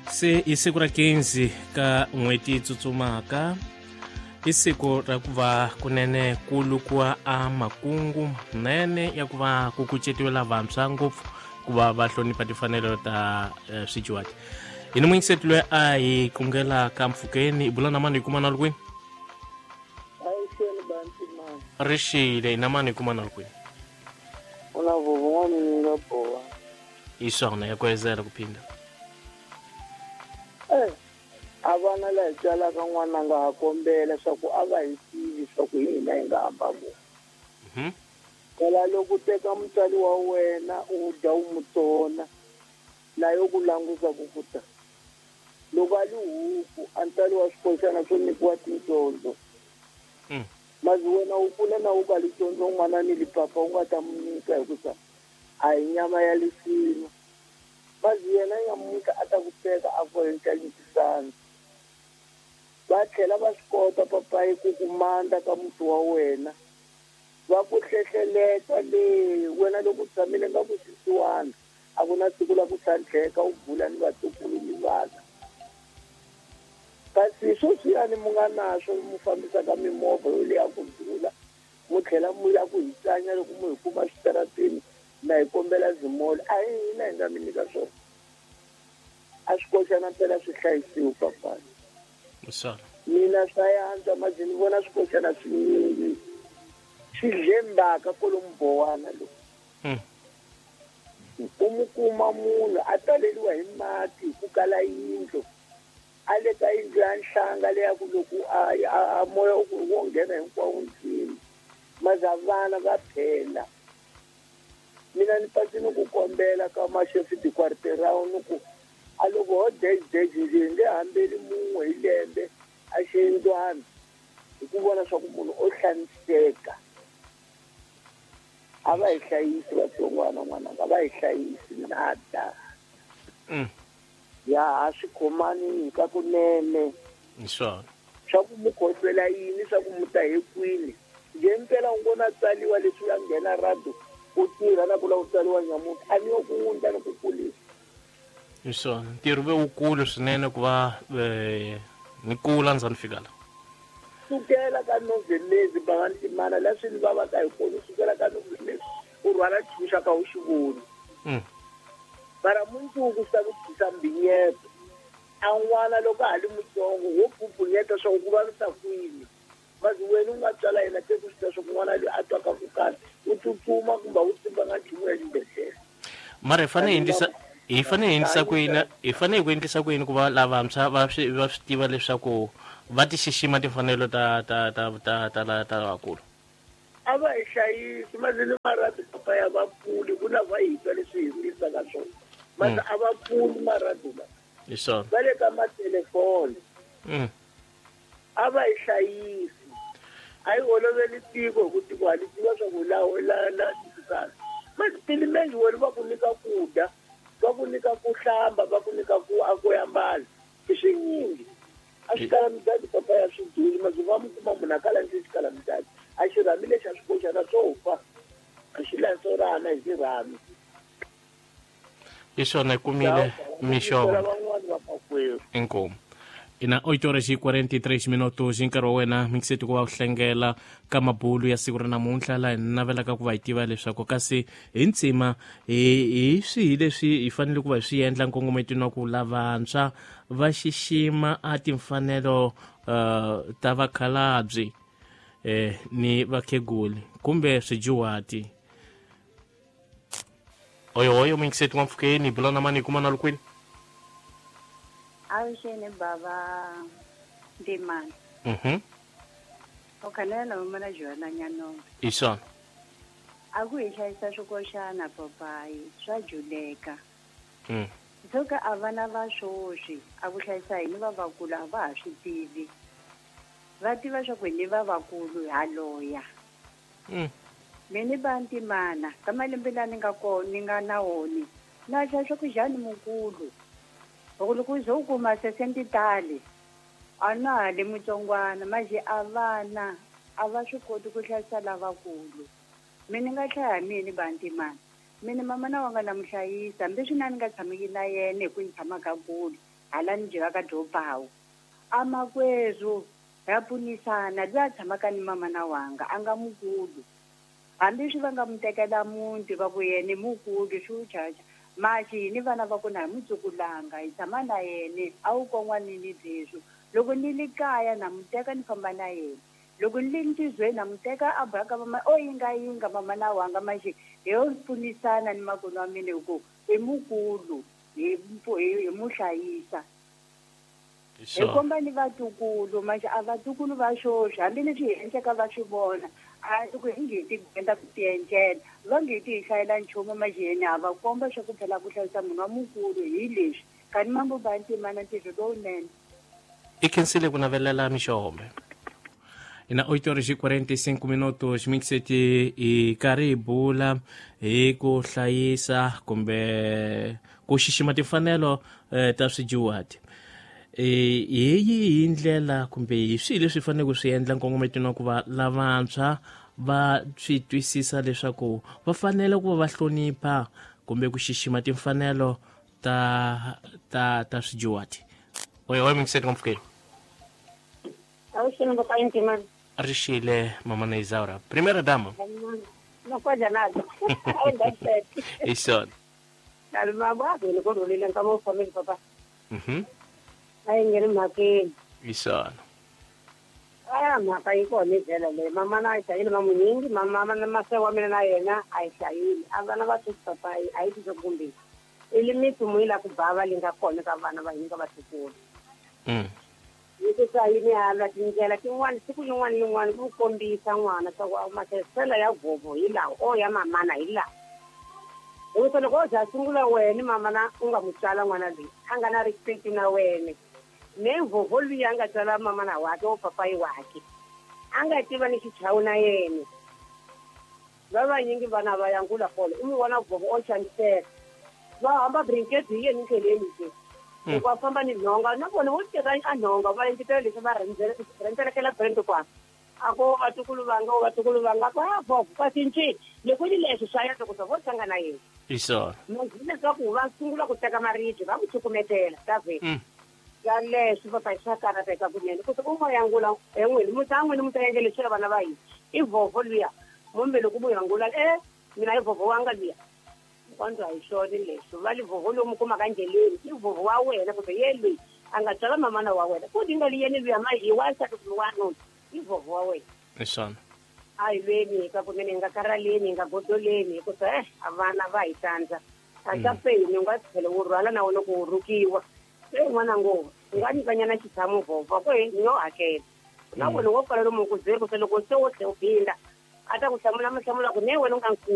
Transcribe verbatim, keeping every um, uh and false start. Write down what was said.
Se i siku ra quinze ka n'hweti tsutsumaka i siku ra ku va kunene ku lukiwa a makungu nene ya ku va ku kucetiwela vantshwa ngopfu ku va va hlonipha timfanelo ta uh, swidyuhati. Hi ni muingiseti loyi a hi kungela ka mpfhukeni i bula na mani hi kuma na lukweni rixile hi na mani hi kuma na lukweni una vuvun'wana ni nga boha hi swona ya ku ezela ku phinda eh a vana la hi tswalaka n'wana nga ha kombela swa ku a va hi tivi swa ku hina hi nga hamba vo mhm kala loko teka mutswari wa wena u dya u mutsona na yo ku langusa ku kuta loko a li huku a ntswari wa swikoxana swo nyikiwa tidyondzo mm mazi wena u kule na u ka lidyondzo n'wana ni lipapa u nga ta mu nyika hikusa a hi nyama ya lisino mazi yena ya muka a ta ku teka a ku entanyisana va tlhela va swi kota papayi ku kumanda ka muti wa wena va ku hlehleleta le wena loko u tshamile nga ku sisiwana a ku na siku la ku tlhantlheka u bula ni vatukulu ni vana kasi swo swiyani mu nga naswo mu fambisa ka mimovha yo leya ku dlula mu tlhela mu ya ku hi tsanya loko mu hi kuma xitaratini na hi kombela zimoli a hi hina hi nga mi nyika swona a swi koxana mpela swi hlayisiwi papani swona mina swa yantswa mazi ni vona swi koxana swinyingi swi dlembaka kolomu bowana lowu mm u mu kuma munhu a taleliwa hi mati hi ku kala yindlu a le ka yindlu ya nhlanga leya ku loko a moya wo nghena hinkwawo ndzimi maza vana va phela mina ni patini ku kombela ka maxefi dikwarterawu ni ku a loko ho dejideji hi nge hambeli mun'we hi lembe a xiyindlwana hi ku vona swa ku munhu o hlaniseka a va hi hlayisi vatsongwana n'wananga a va hi hlayisi nada mm ya a swi khomani ka kunene hi swona swa ku mu khohlela yini swa ku mu ta hi kwini nge mpela u ngona tsaliwa leswi ya nghena rado u tirha na ku la u tsaliwa nyamuti a ni yo ku wundla ni ku kulisa hi swona ntirho ve wukulu swinene ku va ni kula ndzani fika la sukela ka novelezi bangantimana la swi ni vavaka hi kona sukela ka novelezi u rhwala tshuxa ka u xi voni mm mara mundzuku sa ku tshisa mbinyeto a n'wana loko a li mutsongo wo pfupfunyeta swa ku vavisa kwini mazi wena u nga tswala yena te ku swi swa ku n'wana loyi a twaka ku kahle u tsutsuma kumbe u tsimba nga nchumu ya xibedhlele mara hi fanele hi endlisa hi fanele hi endlisa ku yini hi fanele ku endlisa ku yini ku va lavantshwa va swi va swi tiva leswaku va ti xixima timfanelo ta ta ta ta ta ta lavakulu a va hi hlayisi mazi ni marati papa ya va pfuli ku na va hitwa leswi hi vulisaka swona mazi a va pfuli marati la hi swona va le ka matelefoni mm a va hi hlayisi a yi oloveli tiko hi ku tiko hali tiva swa ku la la la tikisana mazi tilimenji wena va ku nyika kudya va ku nyika ku hlamba va ku nyika ku a ku yambala i swinyingi a swi kala midadi papa ya swiduli mazi va mu kuma munhu a kala ndzi xi kala midadi a xirhami lexi a swi koxana swo fa a xi lanso rana hi xirhami hi swona hi kumile mixovo van'wani va makwerhu inkomu ina oito horas e quarenta e três minutos hi nkarhi wa wena mingiseti ku va u hlengela ka mabulu ya siku ra namuntlha laha hi navelaka ku va hi tiva leswaku kasi hi ntsima hi swihi leswi hi fanele ku va hi swi endla nkongometweni wa ku lavantshwa va xixima a timfanelo uh, ta vakhalabyi eh ni vakheguli kumbe swidyuhati oyo oyo mingiseti wa mpfhukeni hi bula na mani hi kuma na lukwini Avuxeni baba Ndimana. Mhm. O khanela umana Joana Nyanonga. Hi swona. A ku hi hlayisa swikoxana papayi swa juleka. Mm. Nsoka a vana va swoswi a ku hlayisa yini vavakulu a va ha swi tivi. Va tiva swa ku ni vavakulu ha loya. Mm. Meni ba Ndimana ka malembe lani nga kona ni nga na woni. Na xa ku jani mukulu. Loko uzo kuma sesenti tali a na ha le mutsongwana maji a vana a va swi koti ku hlayisa lavakulu mina nga hlaya mini Bantimana mina mama na wanga na muhlayisa hambi swi na ni nga tshameki na yena hi ku ni tshama ka kule hala ni jeka ka Jopawu amakwezu ya punisana lwa tshamaka ni mama na wanga anga mukulu hambi swi va nga mu tekela muti va ku yena mukulu swi u chacha machi ni vana va ku na mutsukulanga hi tshama na yena a wu kon'wanini byeswo loko ni li kaya na mu teka ni famba na yena loko ni li ntizweni na mu teka a baka mama o yinga yinga mama na wanga machi hi yo punisana ni makunu wa mina hi ku i mukulu hi hi mu hlayisa hi komba ni vatukulu machi a vatukulu va xoxa hambi ni swi endleka va swi vona a ku hi nge ti enda ku ti endlela va nge ti hi hlayela nchumu majeni a va komba swa ku phela ku hlayisa munhu wa mukulu hi leswi kani mambo ba ntima na ntirho lowunene i khensile ku navelela mixombe ina oito horas e quarenta e cinco minutos mixeti i karhi hi bula hi ku hlayisa kumbe ku xixima timfanelo eh, ta swidyuhati hi hi ndlela kumbe hi swilo leswi faneleke swi endla nkongometweni wa ku va lavantshwa va swi twisisa leswaku va fanele ku va va hlonipha kumbe ku xixima timfanelo ta ta ta swidyuhati oye oye mingiseti ngomfukeni awushini ngoba intima rixile mama na Isaura primera dama nokwaja nado awundasete isona kalmaba bele ko rolile nkamo family papa mhm ay ngene mhakeni isona aya mhaka yi kona ndlela le mama na ayihlayile mama nyingi mama na masewa wa mina na yena ayihlayile avana va tsotsi papa a yi tizo kumbe ili mitumu ila ku bava linga kona ka vana va hinga vatukulu mm yikusa yini hala tindlela tin'wana siku yin'wana yin'wana ku kombisa n'wana swa ku masesela ya vovo hi lawa o ya mamana hi lawa loko loko o za sungula wena mama na u nga mu tswala n'wana leyi a nga na respect na wena ne vovo luyi a nga tswala mama na wake o papayi wake a nga tiva ni xichawu na yena va vanyingi vana va yangula kole u mi vona vovo o xaniseka va hamba brinketi hi yena ndleleni ke loko a famba ni nhonga na vona vo teka a nhonga va endletela leswi va rhendzelekela brand kwa ako vatukulu vanga o vatukulu vanga kwa vovo ka cincini loko ni leswi swa ya loko vo tlanga na yena isona mazwi leswaku va sungula ku teka maribye va ku cukumetela ta vhele ya leswi va phaisa karata eka kunene kuze u nga yangula en'wini mutan'wini mu ta endlelexela vana va hina i vovo luya mumbe loko mu yangula eh mina i vovo wanga luya kwanza hi xoni leswi va li vovo lomu kumaka ndleleni i vovo wa wena kumbe ye loyi a nga tswala mamana wa wena ku dinga liyeni luya ma hi wansati kumbe wanuna i vovo wa wena isona a hi lweni hi ka kunene hi nga karhaleni hi nga godoleni hikusa eh a vana va hi tsandza a xa peni u nga tlhela wu rhwala na wona ku wu rukiwa se n'wana ngova u nga nyikanyana xitshamo vova ku hi yo hakela na wena wo pfala lomu ku zeri ku se loko se wo tlhe u binda a ta ku hlamula mahlamula ku ne wena u nga